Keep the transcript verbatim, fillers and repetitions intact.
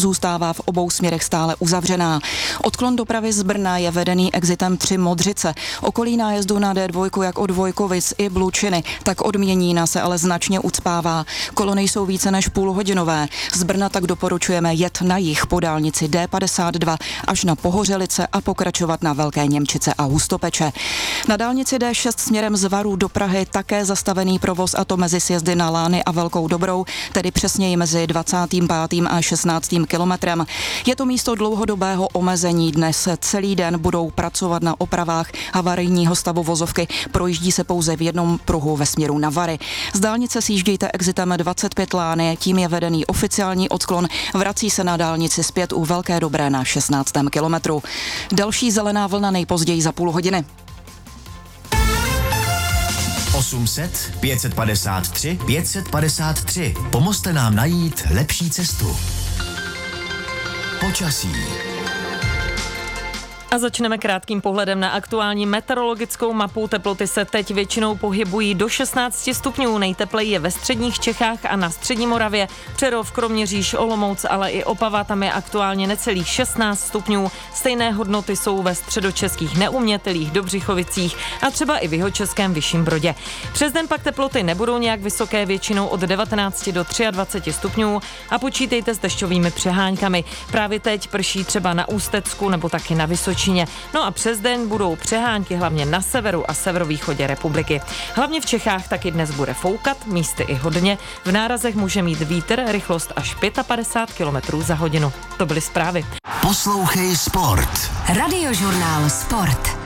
zůstává v obou směrech stále uzavřená. Odklon dopravy z Brna je vedený exitem tři Modřice. Okolí nájezdu na D dva jak od Vojkovic i Blučiny, tak od Měnína se ale značně ucpává. Kolony jsou více než půlhodinové. Z Brna tak doporučujeme jet na jih po dálnici D padesát dva až na Pohořelice a pokračovat na Velké Němčice a Hustopeče. Na dálnici D šest směrem z Varů do Prahy také zastavený provoz, a to mezi sjezdy na Lány a Velkou Dobrou, tedy přesněji mezi dvacátým pátým a šestnáctým kilometrem. Je to místo dlouhodobého omezení. Dnes celý den budou pracovat na opravách havarijního stavu vozovky. Projíždí se pouze v jednom pruhu ve směru na Vary. Z dálnice sjíždějte exitem dvacet pět Lány, tím je vedený oficiální odklon, vrací se na dálnici zpět u Velké Dobré na šestnáctém kilometru. Další zelená vlna nejpozději za půl hodiny. osm set, pět set padesát tři, pět set padesát tři. Pomozte nám najít lepší cestu. Počasí. A začneme krátkým pohledem na aktuální meteorologickou mapu. Teploty se teď většinou pohybují do šestnáct stupňů. Nejtepleji je ve středních Čechách a na střední Moravě. Přerov, Kroměříž, Olomouc, ale i Opava, tam je aktuálně necelých šestnáct stupňů. Stejné hodnoty jsou ve středočeských Neumětelích, Dobřichovicích a třeba i v jihočeském Vyšším Brodě. Přes den pak teploty nebudou nějak vysoké, většinou od devatenáct do dvacet tři stupňů a počítejte s dešťovými přeháňkami. Právě teď prší třeba na Ústecku nebo taky na Vysočině. No a přes den budou přehánky hlavně na severu a severovýchodě republiky. Hlavně v Čechách taky dnes bude foukat, místy i hodně. V nárazech může mít vítr rychlost až padesát pět kilometrů za hodinu. To byly zprávy. Poslouchej Sport. Radiožurnál Sport.